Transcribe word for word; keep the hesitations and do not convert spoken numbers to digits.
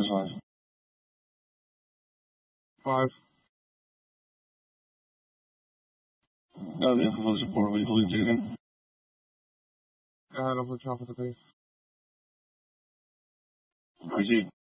size? Five. No, the info support. Will you believe Jaden? Go ahead, I'll put you off at the base. Proceed.